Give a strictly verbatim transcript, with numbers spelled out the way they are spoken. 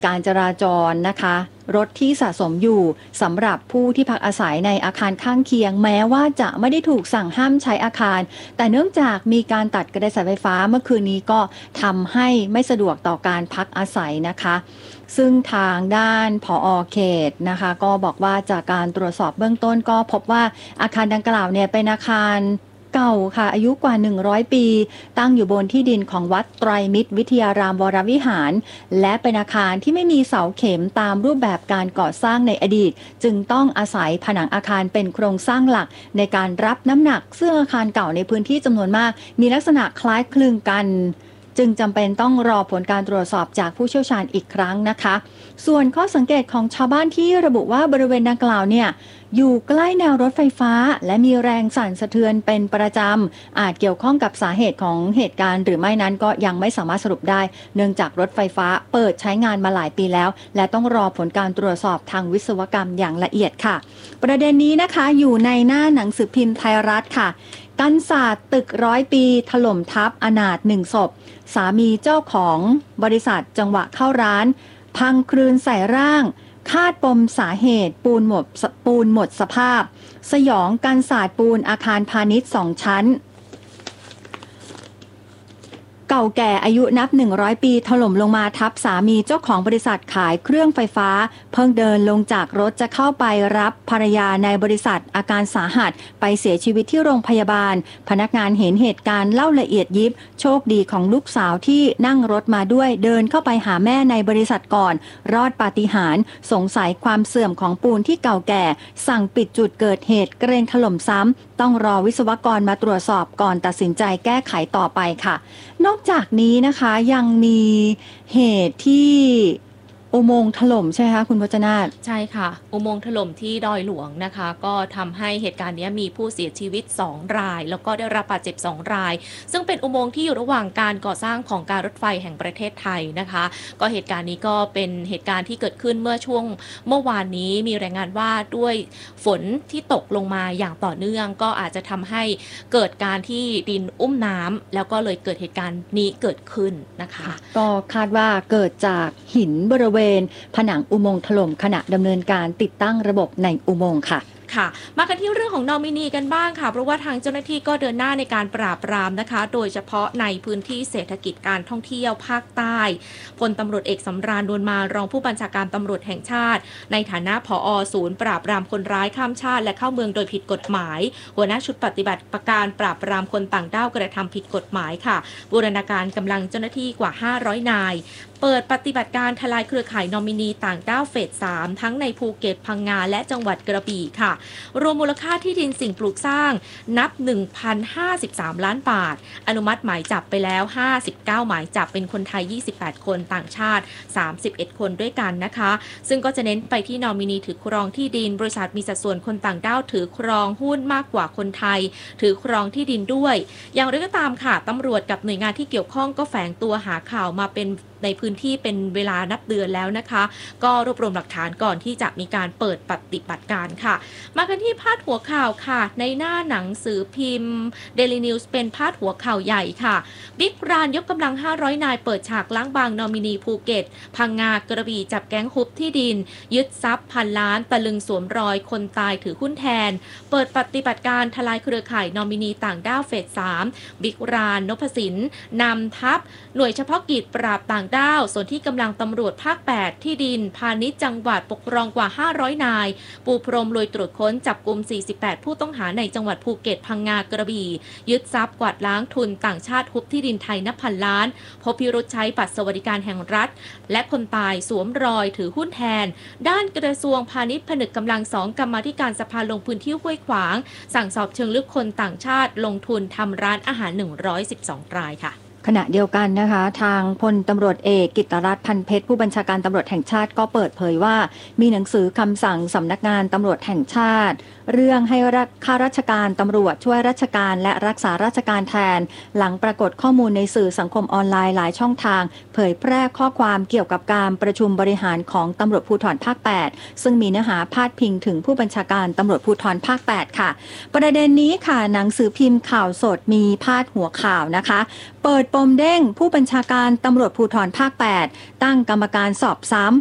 การจราจรนะคะรถที่สะสมอยู่สำหรับผู้ที่พักอาศัยในอาคารข้างเคียงแม้ว่าจะไม่ได้ถูกสั่งห้ามใช้อาคารแต่เนื่องจากมีการตัดกระแสสายไฟฟ้าเมื่อคืนนี้ก็ทำให้ไม่สะดวกต่อการพักอาศัยนะคะซึ่งทางด้านผอ.เขตนะคะก็บอกว่าจากการตรวจสอบเบื้องต้นก็พบว่าอาคารดังกล่าวเนี่ยเป็นอาคารเก่าค่ะอายุกว่าหนึ่งร้อยปีตั้งอยู่บนที่ดินของวัดไตรมิตรวิทยารามวรวิหารและเป็นอาคารที่ไม่มีเสาเข็มตามรูปแบบการก่อสร้างในอดีตจึงต้องอาศัยผนังอาคารเป็นโครงสร้างหลักในการรับน้ำหนักซึ่งอาคารเก่าในพื้นที่จำนวนมากมีลักษณะคล้ายคลึงกันจึงจำเป็นต้องรอผลการตรวจสอบจากผู้เชี่ยวชาญอีกครั้งนะคะส่วนข้อสังเกตของชาวบ้านที่ระบุว่าบริเวณดังกล่าวเนี่ยอยู่ใกล้แนวรถไฟฟ้าและมีแรงสั่นสะเทือนเป็นประจำอาจเกี่ยวข้องกับสาเหตุของเหตุการณ์หรือไม่นั้นก็ยังไม่สามารถสรุปได้เนื่องจากรถไฟฟ้าเปิดใช้งานมาหลายปีแล้วและต้องรอผลการตรวจสอบทางวิศวกรรมอย่างละเอียดค่ะประเด็นนี้นะคะอยู่ในหน้าหนังสือพิมพ์ไทยรัฐค่ะกันศาสตร์ตึกร้อยปีถล่มทับอนาถหนึ่งศพสามีเจ้าของบริษัทจังหวะเข้าร้านพังคลืนใส่ร่างคาดปมสาเหตุปูนหมดปูนหมดสภาพสยองกันศาสตร์ปูนอาคารพาณิชย์สองชั้นเก่าแก่อายุนับหนึ่งร้อยปีถล่มลงมาทับสามีเจ้าของบริษัทขายเครื่องไฟฟ้าเพิ่งเดินลงจากรถจะเข้าไปรับภรรยาในบริษัทอาการสาหัสไปเสียชีวิตที่โรงพยาบาลพนักงานเห็นเหตุการณ์เล่าละเอียดยิบโชคดีของลูกสาวที่นั่งรถมาด้วยเดินเข้าไปหาแม่ในบริษัทก่อนรอดปาฏิหาริย์สงสัยความเสื่อมของปูนที่เก่าแก่สั่งปิดจุดเกิดเหตุเกรงถล่มซ้ำต้องรอวิศวกรมาตรวจสอบก่อนตัดสินใจแก้ไขต่อไปค่ะนอกจากนี้นะคะยังมีเหตุที่อุโมงค์ถล่มใช่ไหมคะคุณพจนาถใช่ค่ะอุโมงค์ถล่มที่ดอยหลวงนะคะก็ทำให้เหตุการณ์นี้มีผู้เสียชีวิตสองรายแล้วก็ได้รับบาดเจ็บสองรายซึ่งเป็นอุโมงค์ที่อยู่ระหว่างการก่อสร้างของการรถไฟแห่งประเทศไทยนะคะก็เหตุการณ์นี้ก็เป็นเหตุการณ์ที่เกิดขึ้นเมื่อช่วงเมื่อวานนี้มีรายงานว่าด้วยฝนที่ตกลงมาอย่างต่อเนื่องก็อาจจะทำให้เกิดการที่ดินอุ้มน้ำแล้วก็เลยเกิดเหตุการณ์นี้เกิดขึ้นนะคะก็คาดว่าเกิดจากหินบริเวณผนังอุโมงค์ถล่มขณะดำเนินการติดตั้งระบบในอุโมงค์ค่ะค่ะมากันที่เรื่องของนอมินีกันบ้างค่ะเพราะว่าทางเจ้าหน้าที่ก็เดินหน้าในการปราบปรามนะคะโดยเฉพาะในพื้นที่เศรษฐกิจการท่องเที่ยวภาคใต้พลตำรวจเอกสำราญนวลมารองผู้บัญชาการตำรวจแห่งชาติในฐานะผอ.ศูนย์ปราบปรามคนร้ายข้ามชาติและเข้าเมืองโดยผิดกฎหมายหัวหน้าชุดปฏิบัติการปราบปรามคนต่างด้าวกระทำผิดกฎหมายค่ะบูรณาการกำลังเจ้าหน้าที่กว่าห้าร้อยนายเปิดปฏิบัติการทลายเครือข่ายนอมินีต่างด้าวเฟสสามทั้งในภูเก็ตพังงาและจังหวัดกระบี่ค่ะรวมมูลค่าที่ดินสิ่งปลูกสร้างนับ หนึ่งพันห้าสิบสาม ล้านบาทอนุมัติหมายจับไปแล้วห้าสิบเก้าหมายจับเป็นคนไทยยี่สิบแปดคนต่างชาติสามสิบเอ็ดคนด้วยกันนะคะซึ่งก็จะเน้นไปที่นอมินีถือครองที่ดินบริษัทมีสัดส่วนคนต่างด้าวถือครองหุ้นมากกว่าคนไทยถือครองที่ดินด้วยอย่างไรก็ตามค่ะตำรวจกับหน่วยงานที่เกี่ยวข้องก็แฝงตัวหาข่าวมาเป็นในพื้นที่เป็นเวลานับเดือนแล้วนะคะก็รวบรวมหลักฐานก่อนที่จะมีการเปิดปฏิบัติการค่ะมากันที่พาดหัวข่าวค่ะในหน้าหนังสือพิมพ์ Daily News เป็นพาดหัวข่าวใหญ่ค่ะบิ๊กรานยกกำลังห้าร้อยนายเปิดฉากล้างบางนอมินีภูเก็ตพังงากระบี่จับแก๊งฮุบที่ดินยึดทรัพย์พันล้านตะลึงสวมรอยคนตายถือหุ้นแทนเปิดปฏิบัติการทลายเครือข่ายนอมินีต่างด้าวเฟสสามบิ๊กรานนพสินนำทัพหน่วยเฉพาะกิจปราบต่างด้าวส่วนที่กำลังตำรวจภาคแปดที่ดินพาณิชย์จังหวัดปกครองกว่าห้าร้อยนายปูพรมลุยตรวจค้นจับกุมสี่สิบแปดผู้ต้องหาในจังหวัดภูเก็ตพังงากระบี่ยึดทรัพย์กวาดล้างทุนต่างชาติฮุบที่ดินไทยนับพันล้านพบพิรุธใช้บัตรสวัสดิการแห่งรัฐและคนตายสวมรอยถือหุ้นแทนด้านกระทรวงพาณิชย์ผนึกกำลังสองกรรมาธิการสภาลงพื้นที่ห้วยขวางสั่งสอบเชิงลึกคนต่างชาติลงทุนทำร้านอาหารหนึ่งร้อยสิบสองรายค่ะขณะเดียวกันนะคะทางพลตำรวจเอกกิตติรัตน์พันเพชรผู้บัญชาการตำรวจแห่งชาติก็เปิดเผยว่ามีหนังสือคำสั่งสำนักงานตำรวจแห่งชาติเรื่องให้ข้าราชการตำรวจช่วยราชการและรักษาราชการแทนหลังปรากฏข้อมูลในสื่อสังคมออนไลน์หลายช่องทางเผยแพร่ข้อความเกี่ยวกับการประชุมบริหารของตำรวจภูธรภาคแปดซึ่งมีเนื้อหาพาดพิงถึงผู้บัญชาการตำรวจภูธรภาคแปดค่ะประเด็นนี้ค่ะหนังสือพิมพ์ข่าวสดมีพาดหัวข่าวนะคะเปิดปมเด้งผู้บัญชาการตำรวจภูธรภาค แปด ตั้งกรรมการสอบซ้ำ